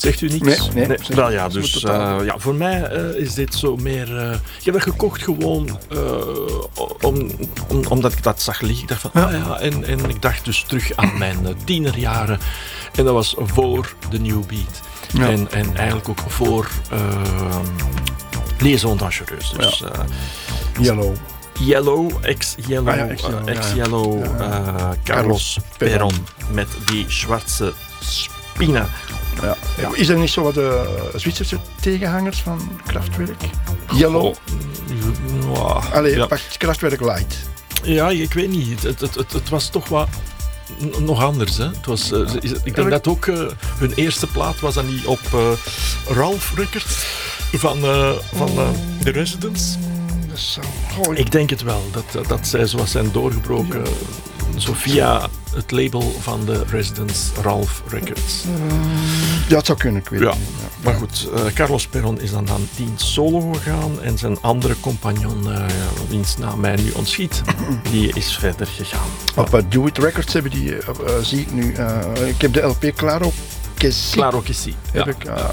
Zegt u niks? Nee. Wel ja, dus voor mij is dit zo meer... ik heb dat gekocht gewoon omdat ik dat zag liggen. Ik dacht van, en ik dacht dus terug aan mijn tienerjaren. En dat was voor de New Beat. Ja. En eigenlijk ook voor Liaison Dangereuse. Dus, Yellow, ex-Yellow, Carlos Perón met die zwarte Spina. Ja. Is er niet zo wat de Zwitserse tegenhangers van Kraftwerk? Yellow? Allee, pak Kraftwerk Light. Ja, ik weet niet. Het was toch wat nog anders. Hè? Het was, ik denk dat ook hun eerste plaat was dan niet op Ralph Records van The Residents. Ik denk het wel, dat zij zoals zijn doorgebroken zo via het label van de Residents Ralph Records. Ja, het zou kunnen, ik weet het niet. Ja. Maar goed, Carlos Perón is dan die solo gegaan en zijn andere compagnon, wiens naam mij nu ontschiet, die is verder gegaan. Op Do It Records hebben die, zie ik nu, ik heb de LP Claro Que Sí. Ja.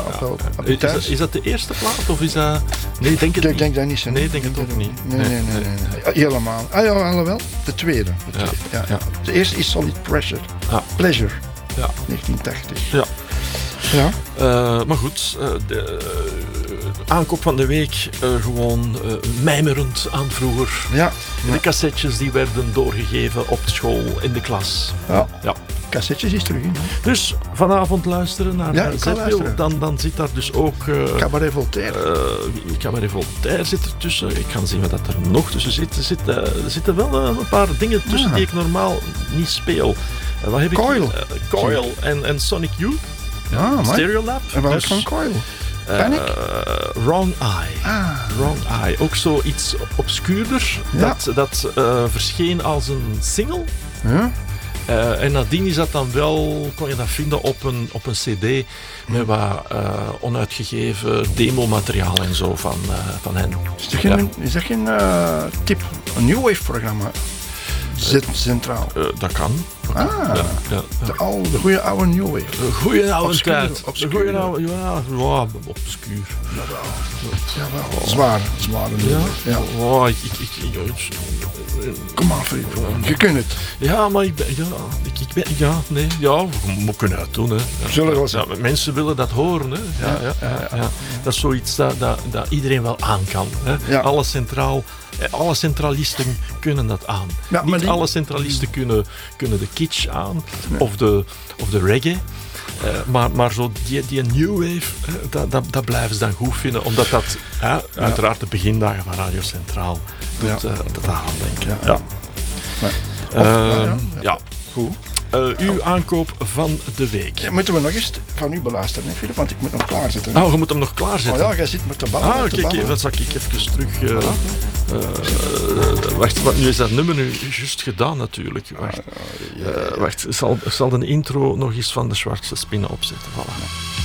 Is dat de eerste plaat of is dat... Nee, denk het niet. Ik denk dat niet zo. Nee, denk het ook niet. Nee. Helemaal. Alhoewel, de tweede. Ja. De eerste is Solid Pleasure. Ja. 1980. Ja. Maar goed, de aankoop van de week gewoon mijmerend aan vroeger. Ja. De cassettes die werden doorgegeven op school, in de klas. Ja. Cassettes is terug in. Dus vanavond luisteren naar Zetpil. Dan zit daar dus ook... Cabaret Voltaire. Cabaret Voltaire zit er tussen. Ik kan zien wat er nog tussen zit. Er zitten wel een paar dingen tussen die ik normaal niet speel. Wat heb Coil. Coil en Sonic Youth. Stereolab. En wat is van Coil? Panic? Wrong Eye. Ook zoiets obscuurder. Ja. Dat verscheen als een single. Ja. En nadien is dat dan wel, kon je dat vinden op een cd met wat onuitgegeven demomateriaal en zo van hen. Is dat geen tip? Een New Wave programma? Centraal. Dat kan. De goede oude New Wave. De goede oude tijd. De goede oude, obscuur. Jawel. Zwaar. Ja. Kom maar, vriend. Je kunt het. Ja, maar we kunnen het doen. Hè. Mensen willen dat horen. Hè. Ja. Dat is zoiets dat iedereen wel aan kan. Hè. Ja. Alle centralisten kunnen dat aan. Ja, niet alle centralisten kunnen de kitsch aan, nee. of de reggae. Maar zo die new wave, dat blijven ze dan goed vinden. Omdat dat uiteraard de begindagen van Radio Centraal doet aandenken. Ja. Goed. Uw aankoop van de week. Ja, moeten we nog eens van u beluisteren, hè, Filip? Want ik moet nog klaarzetten. Oh, je moet hem nog klaarzetten? Oh ja, jij zit met de ballen. Kijk, dan zal ik even terug... wacht, nu is dat nummer nu juist gedaan natuurlijk. Wacht, ik zal de intro nog eens van de Zwarte Spinnen opzetten. Voilà.